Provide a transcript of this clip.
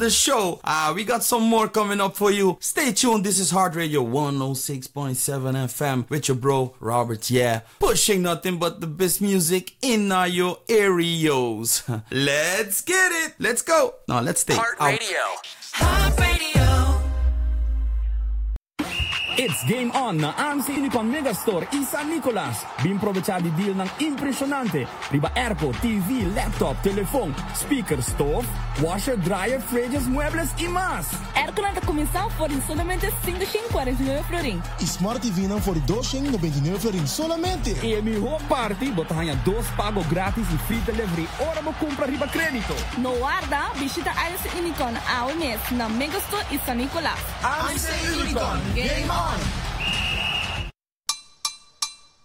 the show. We got some more coming up for you. Stay tuned. This is Heart Radio 106.7 FM with your bro Robert. Yeah, pushing nothing but the best music in your areas. Let's get it. Let's go. No, let's stay Heart out. Radio. Heart Radio. It's game on na AMC Unicon Megastore San Nicolas. Bimprovecha di deal ng impresionante. Riba airpo, TV, laptop, telephone, speaker, stove, washer, dryer, fridges, muebles y más. Aircon at comissão por solamente 549 florin. Smart TV não for 299 florin solamente. E mi whole party, botahanha 2 pago grátis e free delivery. Ora mo compra riba crédito. No guarda, visita AMC Unicon ao mês na Megastore San Nicolas. AMC Unicon, game on!